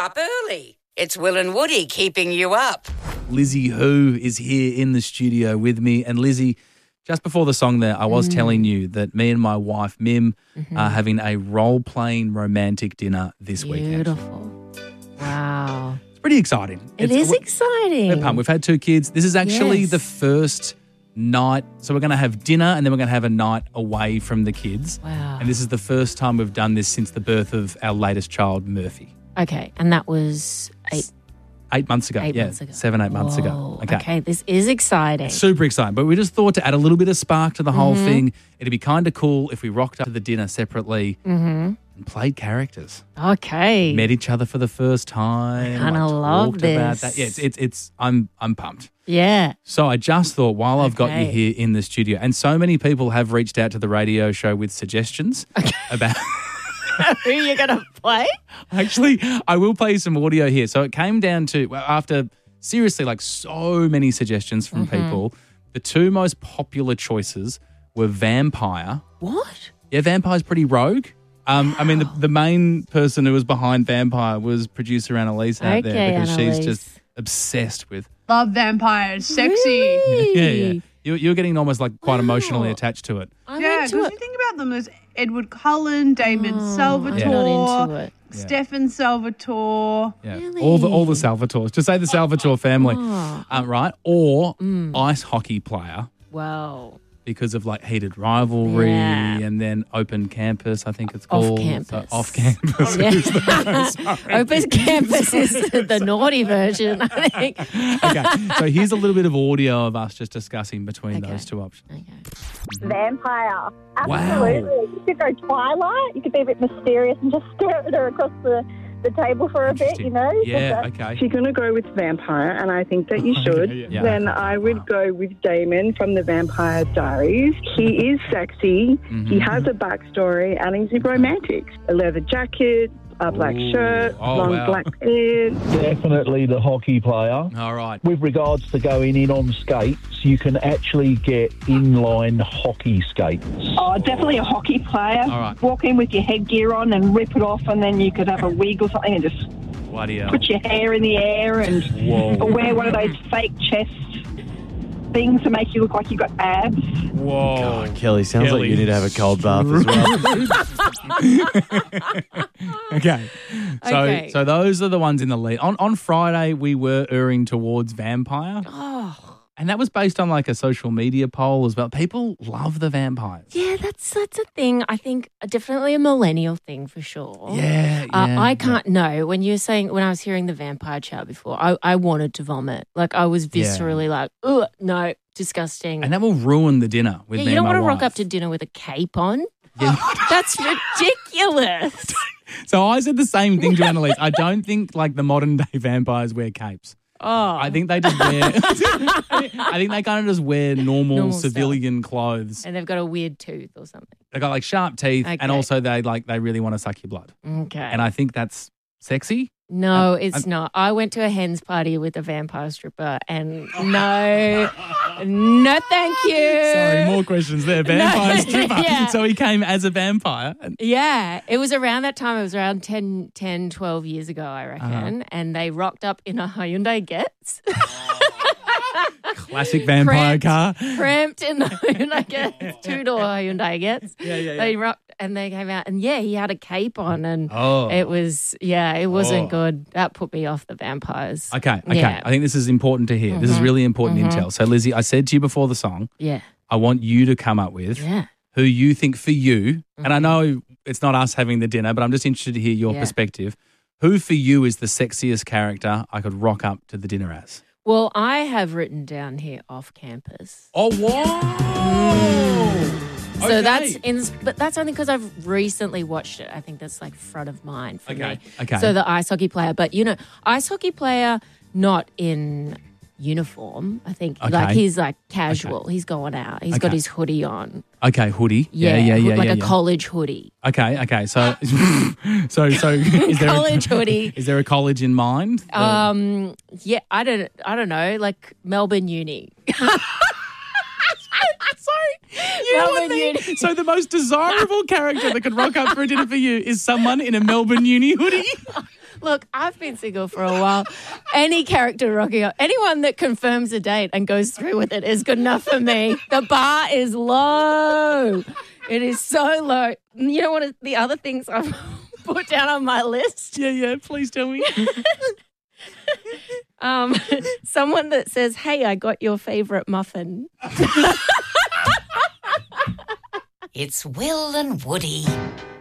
up early. It's Will and Woody keeping you up. Lizzie Who is here in the studio with me. And Lizzie, just before the song there, I was telling you that me and my wife, Mim, are having a role-playing romantic dinner this weekend. Beautiful. Wow. It's pretty exciting. It is exciting. We're pumped. We've had 2 kids. This is actually the first night. So we're going to have dinner and then we're going to have a night away from the kids. Wow. And this is the first time we've done this since the birth of our latest child, Murphy. Okay, and that was 8 months ago. 8 months ago. 7, 8 months ago. Whoa. Okay, this is exciting. Super exciting. But we just thought to add a little bit of spark to the whole thing, it'd be kind of cool if we rocked up to the dinner separately and played characters. Okay. Met each other for the first time. I kinda love talked about this. that. Yeah, it's I'm pumped. Yeah. So I just thought while I've got you Okay. here in the studio, and so many people have reached out to the radio show with suggestions about... Who are you going to play? Actually, I will play some audio here. So it came down to, after seriously like so many suggestions from people, the 2 most popular choices were Vampire. What? Yeah, Vampire's pretty rogue. I mean, the main person who was behind Vampire was producer Annalise out there Okay, because Annalise. she's just obsessed with... Love vampires. Sexy. Really? Yeah. You're getting almost like quite emotionally attached to it. I'm Yeah, into because it. you think about them as Edward Cullen, Damon Salvatore, I'm not into it. Stefan Salvatore. Yeah, Really? all the Salvatores. Just say the Salvatore family, right? Or ice hockey player Wow. because of like heated rivalry Yeah. and then open campus. I think it's called Off-campus. Off campus. Open campus is the naughty version, I think. Okay, so here's a little bit of audio of us just discussing between Okay. those 2 options. Okay. Vampire. Wow. Absolutely. You could go Twilight. You could be a bit mysterious and just stare at her across the table for a bit, you know? Yeah. Just, Okay. If you're going to go with Vampire, and I think that you should, Yeah. then I would go with Damon from the Vampire Diaries. He is sexy, he has a backstory, and he's romantic. A leather jacket, a black shirt, long wow. black pants. Definitely the hockey player. All right. With regards to going in on skates, you can actually get inline hockey skates. Oh, definitely a hockey player. All right. Walk in with your headgear on and rip it off, and then you could have a wig or something and just Bloody hell. put your hair in the air and Whoa. wear one of those fake chest things to make you look like you've got abs. Whoa. Kelly, sounds like you need to have a cold bath as well. Okay. Okay. So those are the ones in the lead. On Friday, we were erring towards Vampire. Oh, And that was based on like a social media poll as well. People love the vampires. yeah, that's a thing. I think definitely a millennial thing for sure. Yeah. I can't know. When you were saying, when I was hearing the vampire chat before, I wanted to vomit. Like I was viscerally like, ugh, no, disgusting. And that will ruin the dinner with yeah, me you don't and my want to rock wife. up to dinner with a cape on. Yeah. That's ridiculous. So I said the same thing to Annalise. I don't think like the modern day vampires wear capes. Oh, I think they just wear. I think they kind of just wear normal stuff. civilian clothes. And they've got a weird tooth or something. They got like sharp teeth, Okay. and also they really want to suck your blood. Okay. And I think that's sexy. No, it's not. I went to a hen's party with a vampire stripper and no, thank you. Sorry, more questions there. Vampire stripper. Yeah. So he came as a vampire. Yeah, it was around that time. It was around 10, 12 years ago, I reckon. And they rocked up in a Hyundai Getz. Classic vampire car. Cramped in the Hyundai Getz, 2-door Hyundai Getz. Yeah. They rocked and they came out and he had a cape on and Oh. it wasn't good. That put me off the vampires. Okay. Yeah. I think this is important to hear. This is really important intel. So, Lizzie, I said to you before the song, Yeah. I want you to come up with Yeah. who you think for you, and I know it's not us having the dinner, but I'm just interested to hear your Yeah. perspective. Who for you is the sexiest character I could rock up to the dinner as? Well, I have written down here off campus. Oh, whoa! So but that's only because I've recently watched it. I think that's like front of mind for me. Okay. So the ice hockey player, but ice hockey player not in uniform. I think like he's like casual. Okay. He's going out. He's got his hoodie on. Okay, hoodie. Yeah, Yeah. a college hoodie. Okay. So, so is there College hoodie. Is there a college in mind? Yeah, I don't know, like Melbourne Uni. Melbourne Uni. So the most desirable character that could rock up for a dinner for you is someone in a Melbourne Uni hoodie. Look, I've been single for a while. Any character rocking up, anyone that confirms a date and goes through with it is good enough for me. The bar is low. It is so low. You know what are the other things I've put down on my list? Yeah, please tell me. Someone that says, hey, I got your favourite muffin. It's Will and Woody.